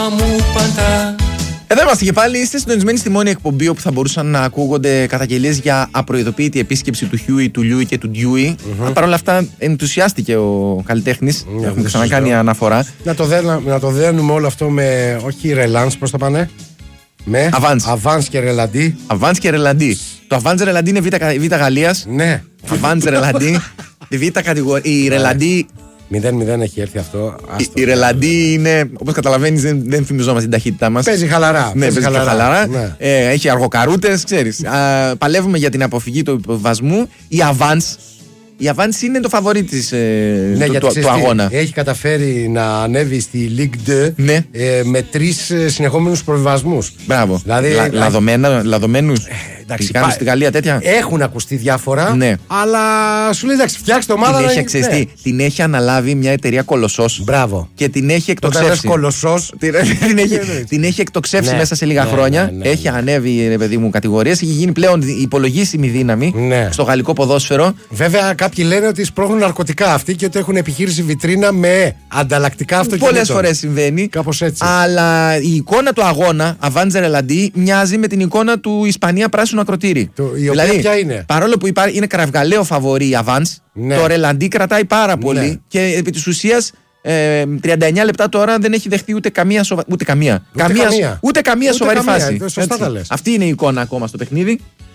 Εδώ είμαστε και πάλι. Είστε συντονισμένοι στη μόνη εκπομπή όπου θα μπορούσαν να ακούγονται καταγγελίες για απροειδοποίητη επίσκεψη του Χιούι, του Λιούι και του Ντιούι. Παρ' όλα αυτά, ενθουσιάστηκε ο καλλιτέχνης. Έχουμε ξανακάνει αναφορά. Να το δένουμε όλο αυτό με. Όχι ρελάνς, πώς το πάνε. Με Αβάνς και Ρελαντί. Αβάνς και Ρελαντί. Το Αβάνς Ρελαντί είναι Β' Γαλλίας. Ναι. Αβάνς Ρελαντί. Τη Β' κατηγορία. Η Ρελαντί. 0-0 έχει έρθει αυτό. Η Ρελαντί είναι, όπως καταλαβαίνεις, δεν θυμιζόμαστε την ταχύτητά μας. Παίζει χαλαρά. Ναι, παίζει χαλαρά. Ναι. Έχει αργοκαρούτες, ξέρεις. Παλεύουμε για την αποφυγή του υποβασμού. Η Αβάνς είναι το φαβορί της, του αγώνα. Έχει καταφέρει να ανέβει στη Ligue 2 με 3 συνεχόμενους προβιβασμούς. Μπράβο. Δηλαδή, λαδωμένους. Κάνουν στη Γαλλία τέτοια. Έχουν ακουστεί διάφορα. Ναι. Αλλά σου λέει εντάξει, φτιάξτε ομάδα. Την έχει αναλάβει μια εταιρεία Κολοσσός. Μπράβο. Και την έχει εκτοξεύσει. Κολοσσός. Την έχει εκτοξεύσει μέσα σε λίγα χρόνια. Έχει ανέβει, ρε παιδί μου, κατηγορίες. Έχει γίνει πλέον υπολογίσιμη δύναμη στο γαλλικό ποδόσφαιρο. Βέβαια, κάποιοι λένε ότι σπρώχνουν ναρκωτικά αυτοί και ότι έχουν επιχείρηση βιτρίνα με ανταλλακτικά αυτοκίνητα. Πολλές φορές συμβαίνει. Κάπως έτσι. Αλλά η εικόνα του αγώνα, Αβάνς Ρελαντί, μοιάζει με την εικόνα του Ισπανία πράσινο ακροτήρι. Η οποία ποια είναι? Παρόλο που είναι κραυγαλαίο φαβορί η Αβάνς, το Ρελαντί κρατάει πάρα πολύ και επί της ουσίας 39 λεπτά τώρα δεν έχει δεχτεί ούτε καμία σοβαρή φάση. Σωστά τα λες. Αυτή είναι η εικόνα ακόμα στο παιχνίδι.